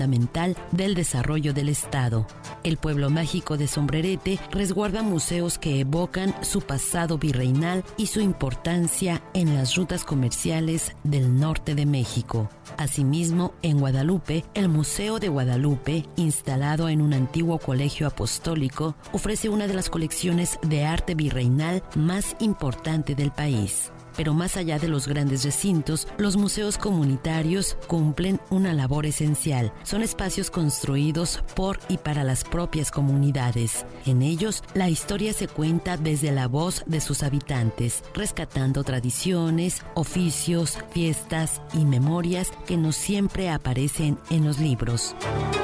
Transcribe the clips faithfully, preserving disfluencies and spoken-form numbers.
fundamental del desarrollo del Estado. El pueblo mágico de Sombrerete resguarda museos que evocan su pasado virreinal y su importancia en las rutas comerciales del norte de México. Asimismo, en Guadalupe, el Museo de Guadalupe, instalado en un antiguo colegio apostólico, ofrece una de las colecciones de arte virreinal más importante del país. Pero más allá de los grandes recintos, los museos comunitarios cumplen una labor esencial. Son espacios construidos por y para las propias comunidades. En ellos, la historia se cuenta desde la voz de sus habitantes, rescatando tradiciones, oficios, fiestas y memorias que no siempre aparecen en los libros.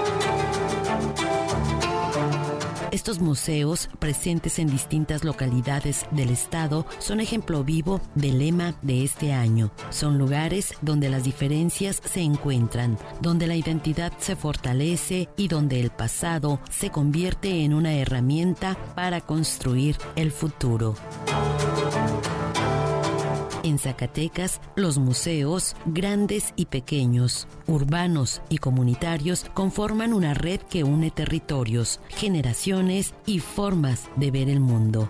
Estos museos, presentes en distintas localidades del estado, son ejemplo vivo del lema de este año. Son lugares donde las diferencias se encuentran, donde la identidad se fortalece y donde el pasado se convierte en una herramienta para construir el futuro. En Zacatecas, los museos, grandes y pequeños, urbanos y comunitarios, conforman una red que une territorios, generaciones y formas de ver el mundo.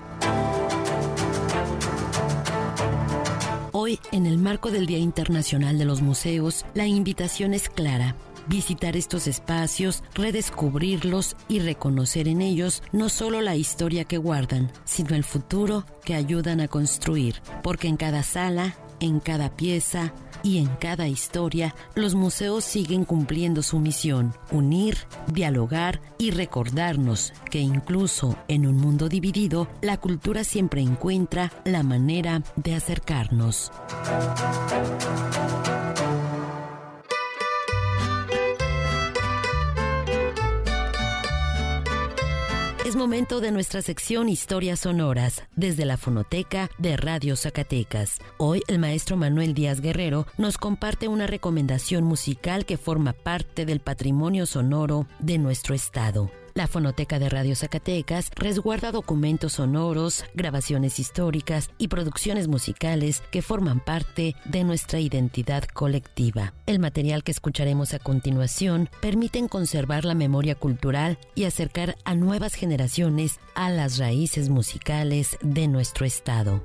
Hoy, en el marco del Día Internacional de los Museos, la invitación es clara. Visitar estos espacios, redescubrirlos y reconocer en ellos no solo la historia que guardan, sino el futuro que ayudan a construir, porque en cada sala, en cada pieza y en cada historia, los museos siguen cumpliendo su misión: unir, dialogar y recordarnos que incluso en un mundo dividido, la cultura siempre encuentra la manera de acercarnos. Es momento de nuestra sección Historias Sonoras, desde la Fonoteca de Radio Zacatecas. Hoy el maestro Manuel Díaz Guerrero nos comparte una recomendación musical que forma parte del patrimonio sonoro de nuestro estado. La Fonoteca de Radio Zacatecas resguarda documentos sonoros, grabaciones históricas y producciones musicales que forman parte de nuestra identidad colectiva. El material que escucharemos a continuación permite conservar la memoria cultural y acercar a nuevas generaciones a las raíces musicales de nuestro estado.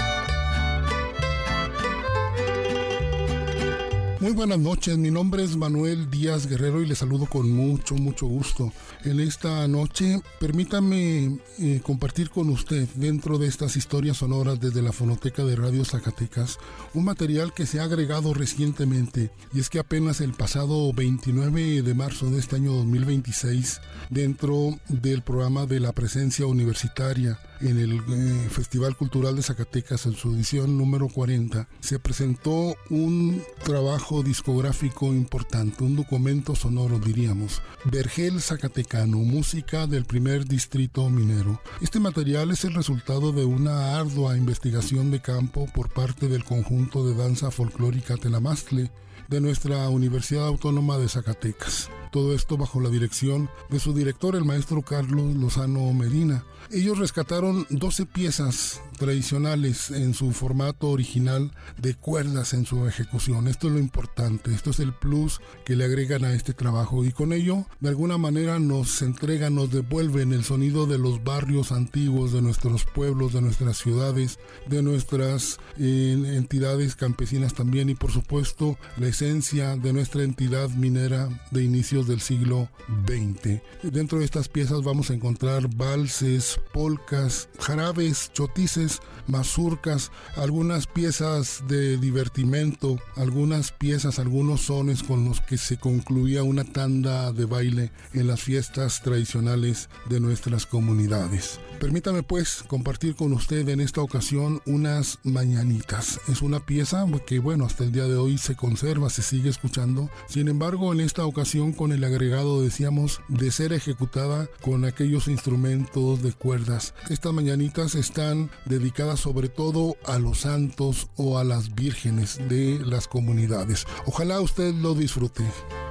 Muy buenas noches, mi nombre es Manuel Díaz Guerrero y les saludo con mucho, mucho gusto. En esta noche, permítame eh, compartir con usted, dentro de estas historias sonoras desde la Fonoteca de Radio Zacatecas, un material que se ha agregado recientemente, y es que apenas el pasado veintinueve de marzo de este año dos mil veintiséis, dentro del programa de la presencia universitaria en el eh, Festival Cultural de Zacatecas, en su edición número cuarenta, se presentó un trabajo discográfico importante, un documento sonoro, diríamos, Vergel Zacatecano, música del primer distrito minero. Este material es el resultado de una ardua investigación de campo por parte del conjunto de danza folclórica Telamastle de nuestra Universidad Autónoma de Zacatecas. Todo esto bajo la dirección de su director, el maestro Carlos Lozano Medina. Ellos rescataron doce piezas tradicionales en su formato original de cuerdas en su ejecución. Esto es lo importante, esto es el plus que le agregan a este trabajo, y con ello de alguna manera nos entregan, nos devuelven el sonido de los barrios antiguos, de nuestros pueblos, de nuestras ciudades, de nuestras eh, entidades campesinas también, y por supuesto la esencia de nuestra entidad minera de inicios del siglo veinte. Dentro de estas piezas vamos a encontrar valses, polcas, jarabes, chotices, mazurcas, algunas piezas de divertimento, algunas piezas, algunos sones con los que se concluía una tanda de baile en las fiestas tradicionales de nuestras comunidades. Permítame pues compartir con usted en esta ocasión unas mañanitas. Es una pieza que, bueno, hasta el día de hoy se conserva, se sigue escuchando. Sin embargo, en esta ocasión con el agregado, decíamos, de ser ejecutada con aquellos instrumentos de cuerdas. Estas mañanitas están dedicadas sobre todo a los santos o a las vírgenes de las comunidades. Ojalá usted lo disfrute.